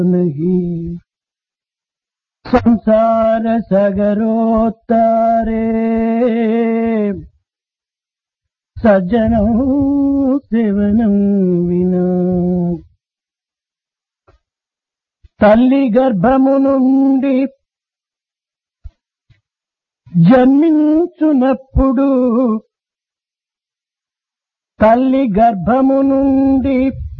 नहीं संसार सगरोत्तारे सज्जनों सेवनं विना తల్లి గర్భము నుండి జన్మించునప్పుడు తల్లి గర్భము నుండి